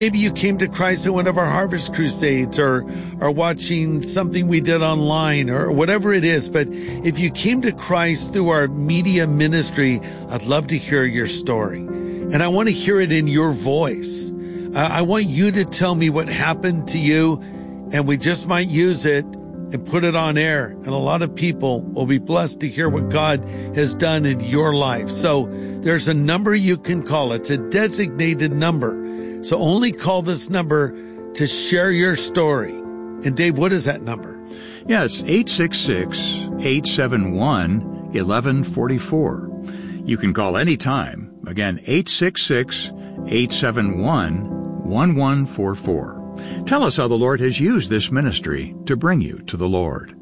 Maybe you came to Christ at one of our Harvest Crusades or are watching something we did online or whatever it is. But if you came to Christ through our media ministry, I'd love to hear your story. And I want to hear it in your voice. I want you to tell me what happened to you, and we just might use it and put it on air. And a lot of people will be blessed to hear what God has done in your life. So there's a number you can call. It's a designated number. So only call this number to share your story. And Dave, what is that number? Yes, 866-871-1144. You can call anytime. Again, 866-871-1144. Tell us how the Lord has used this ministry to bring you to the Lord.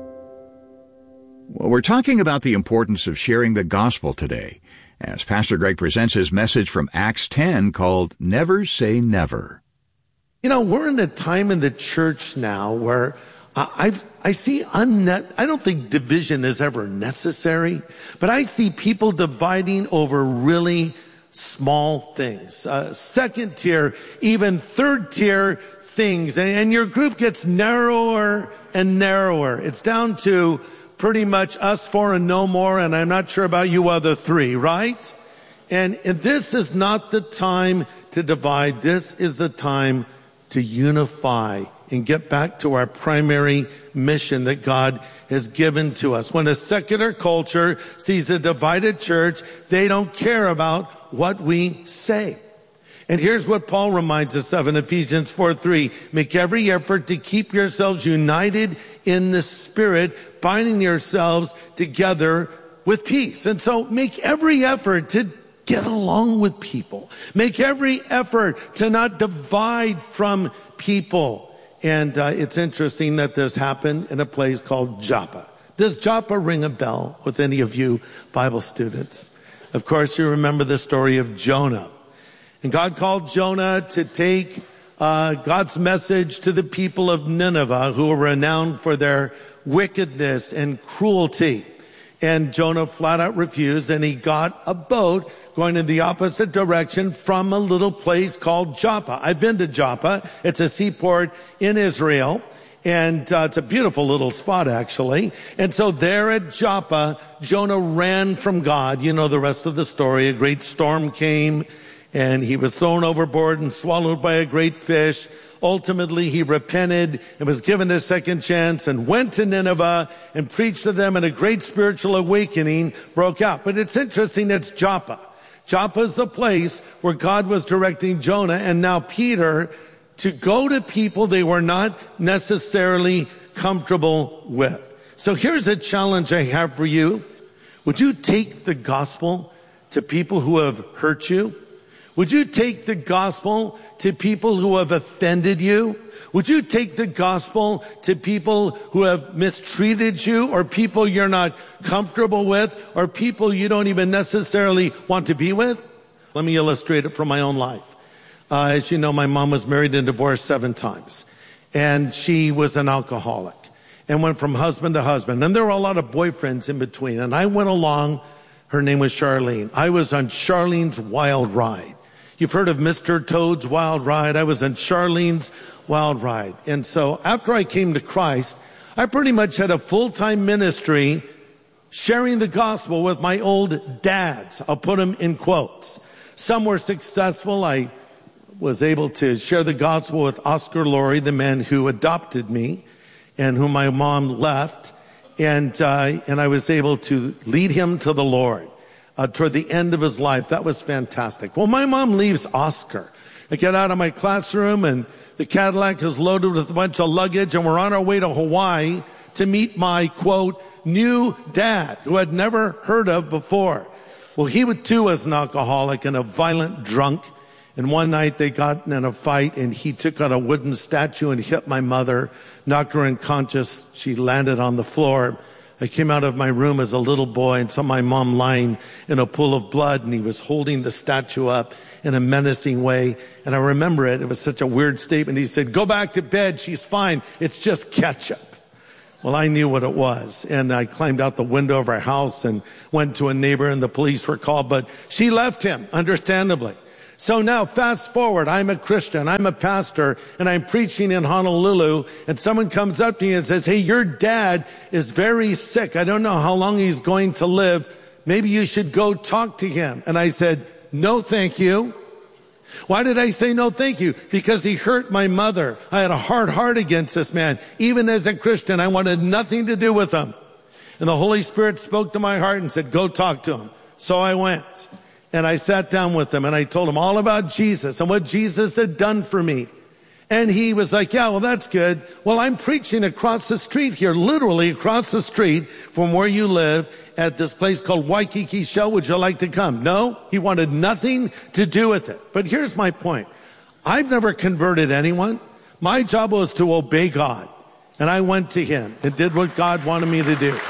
Well, we're talking about the importance of sharing the gospel today, as Pastor Greg presents his message from Acts 10 called Never Say Never. You know, we're in a time in the church now where I see I don't think division is ever necessary, but I see people dividing over really small things, second tier, even third tier things, and your group gets narrower and narrower. It's down to pretty much us four and no more, and I'm not sure about you other three, right? And this is not the time to divide. This is the time to unify and get back to our primary mission that God has given to us. When a secular culture sees a divided church, they don't care about what we say. And here's what Paul reminds us of in Ephesians 4:3. Make every effort to keep yourselves united in the Spirit, binding yourselves together with peace. And so make every effort to get along with people. Make every effort to not divide from people. And it's interesting that this happened in a place called Joppa. Does Joppa ring a bell with any of you Bible students? Of course, you remember the story of Jonah. And God called Jonah to take God's message to the people of Nineveh, who were renowned for their wickedness and cruelty. And Jonah flat out refused, and he got a boat going in the opposite direction from a little place called Joppa. I've been to Joppa. It's a seaport in Israel. And it's a beautiful little spot, actually. And so there at Joppa, Jonah ran from God. You know the rest of the story. A great storm came, and he was thrown overboard and swallowed by a great fish. Ultimately, he repented and was given a second chance and went to Nineveh and preached to them, and a great spiritual awakening broke out. But it's interesting, it's Joppa. Joppa is the place where God was directing Jonah and now Peter to go to people they were not necessarily comfortable with. So here's a challenge I have for you. Would you take the gospel to people who have hurt you? Would you take the gospel to people who have offended you? Would you take the gospel to people who have mistreated you, or people you're not comfortable with, or people you don't even necessarily want to be with? Let me illustrate it from my own life. As you know, my mom was married and divorced 7 times, and she was an alcoholic and went from husband to husband. And there were a lot of boyfriends in between, and I went along. Her name was Charlene. I was on Charlene's wild ride. You've heard of Mr. Toad's Wild Ride. I was on Charlene's Wild Ride. And so after I came to Christ, I pretty much had a full-time ministry sharing the gospel with my old dads. I'll put them in quotes. Some were successful. I was able to share the gospel with Oscar Laurie, the man who adopted me and whom my mom left. And I was able to lead him to the Lord. Toward the end of his life. That was fantastic. Well, my mom leaves Oscar. I get out of my classroom, and the Cadillac is loaded with a bunch of luggage, and we're on our way to Hawaii to meet my, quote, new dad, who I'd never heard of before. Well, he too was an alcoholic and a violent drunk. And one night they got in a fight, and he took out a wooden statue and hit my mother, knocked her unconscious. She landed on the floor. I came out of my room as a little boy and saw my mom lying in a pool of blood, and he was holding the statue up in a menacing way. And I remember it. It was such a weird statement. He said, "Go back to bed. She's fine. It's just ketchup." Well, I knew what it was. And I climbed out the window of our house and went to a neighbor, and the police were called. But she left him, understandably. So now fast forward, I'm a Christian, I'm a pastor, and I'm preaching in Honolulu, and someone comes up to me and says, hey, your dad is very sick. I don't know how long he's going to live. Maybe you should go talk to him. And I said, no, thank you. Why did I say no, thank you? Because he hurt my mother. I had a hard heart against this man. Even as a Christian, I wanted nothing to do with him. And the Holy Spirit spoke to my heart and said, go talk to him. So I went. And I sat down with him and I told him all about Jesus and what Jesus had done for me. And he was like, yeah, well, that's good. Well, I'm preaching across the street here, literally across the street from where you live at this place called Waikiki Shell. Would you like to come? No, he wanted nothing to do with it. But here's my point. I've never converted anyone. My job was to obey God. And I went to him and did what God wanted me to do.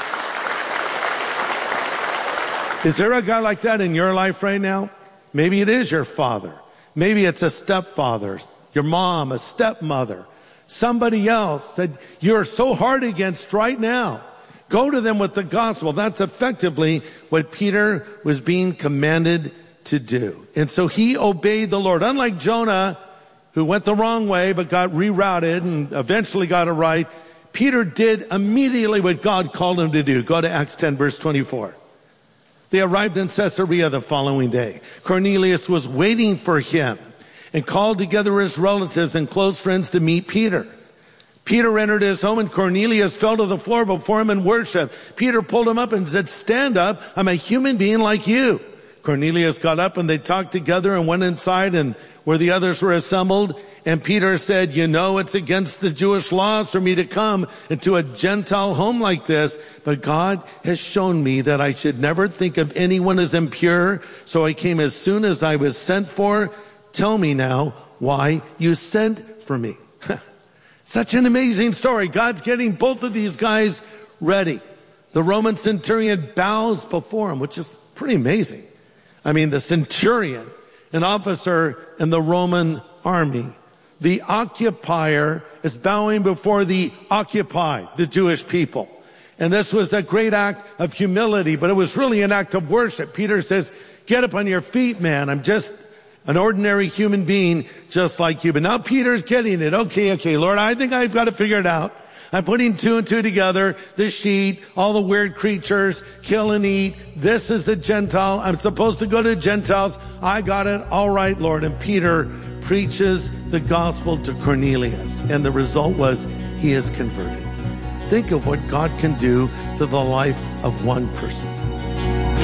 Is there a guy like that in your life right now? Maybe it is your father. Maybe it's a stepfather, your mom, a stepmother, somebody else that you're so hard against right now. Go to them with the gospel. That's effectively what Peter was being commanded to do. And so he obeyed the Lord. Unlike Jonah, who went the wrong way but got rerouted and eventually got it right, Peter did immediately what God called him to do. Go to Acts 10, verse 24. They arrived in Caesarea the following day. Cornelius was waiting for him and called together his relatives and close friends to meet Peter. Peter entered his home and Cornelius fell to the floor before him in worship. Peter pulled him up and said, stand up. I'm a human being like you. Cornelius got up and they talked together and went inside and where the others were assembled. And Peter said, you know, it's against the Jewish laws for me to come into a Gentile home like this, but God has shown me that I should never think of anyone as impure. So I came as soon as I was sent for. Tell me now why you sent for me. Such an amazing story. God's getting both of these guys ready. The Roman centurion bows before him, which is pretty amazing. I mean, the centurion, an officer in the Roman army. The occupier is bowing before the occupied, the Jewish people. And this was a great act of humility, but it was really an act of worship. Peter says, get up on your feet, man. I'm just an ordinary human being just like you. But now Peter's getting it. Okay, Lord, I think I've got to figure it out. I'm putting two and two together. The sheep, all the weird creatures, kill and eat. This is the Gentile. I'm supposed to go to Gentiles. I got it. All right, Lord. And Peter preaches the gospel to Cornelius. And the result was he is converted. Think of what God can do to the life of one person.